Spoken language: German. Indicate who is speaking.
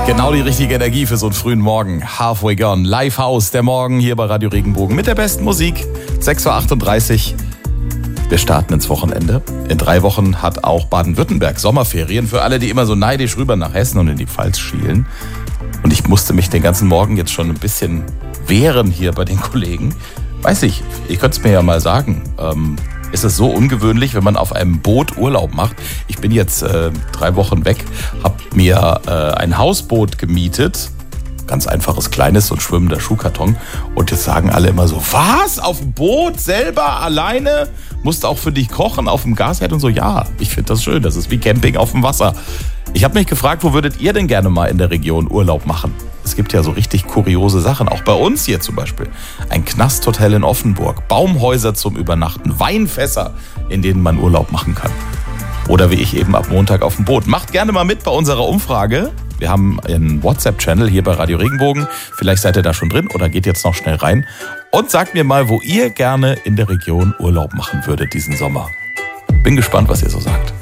Speaker 1: Genau die richtige Energie für so einen frühen Morgen. Halfway Gone, Live House, der Morgen hier bei Radio Regenbogen mit der besten Musik. 6.38 Uhr. Wir starten ins Wochenende. In 3 Wochen hat auch Baden-Württemberg Sommerferien für alle, die immer so neidisch rüber nach Hessen und in die Pfalz schielen. Und ich musste mich den ganzen Morgen jetzt schon ein bisschen wehren hier bei den Kollegen. Weiß ich, ihr könnt es mir ja mal sagen. Ist es so ungewöhnlich, wenn man auf einem Boot Urlaub macht? Ich bin jetzt 3 Wochen weg, habe mir ein Hausboot gemietet. Ganz einfaches, kleines, so ein schwimmender Schuhkarton. Und jetzt sagen alle immer so, was? Auf dem Boot selber, alleine? Musst du auch für dich kochen auf dem Gasherd und so? Ja, ich finde das schön. Das ist wie Camping auf dem Wasser. Ich habe mich gefragt, wo würdet ihr denn gerne mal in der Region Urlaub machen? Es gibt ja so richtig kuriose Sachen, auch bei uns hier zum Beispiel. Ein Knasthotel in Offenburg, Baumhäuser zum Übernachten, Weinfässer, in denen man Urlaub machen kann. Oder wie ich eben ab Montag auf dem Boot. Macht gerne mal mit bei unserer Umfrage. Wir haben einen WhatsApp-Channel hier bei Radio Regenbogen. Vielleicht seid ihr da schon drin oder geht jetzt noch schnell rein. Und sagt mir mal, wo ihr gerne in der Region Urlaub machen würdet diesen Sommer. Bin gespannt, was ihr so sagt.